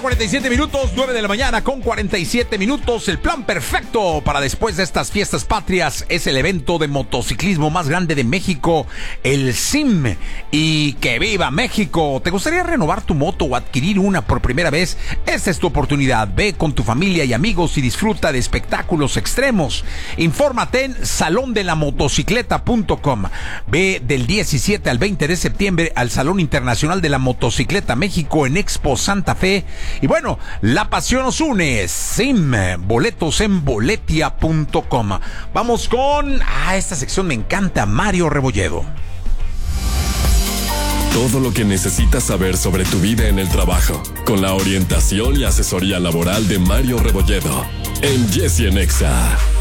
47 minutos, 9 de la mañana con 47 minutos. El plan perfecto para después de estas fiestas patrias es el evento de motociclismo más grande de México, el SIM. Y ¡que viva México! ¿Te gustaría renovar tu moto o adquirir una por primera vez? Esta es tu oportunidad. Ve con tu familia y amigos y disfruta de espectáculos extremos. Infórmate en salondelamotocicleta.com. Ve del 17 al 20 de septiembre al Salón Internacional de la Motocicleta México en Expo Santa Fe. Y bueno, la pasión nos une. SIM, boletos en boletia.com. Vamos con... esta sección me encanta, Mario Rebolledo. Todo lo que necesitas saber sobre tu vida en el trabajo, con la orientación y asesoría laboral de Mario Rebolledo, en Jesse en Exa.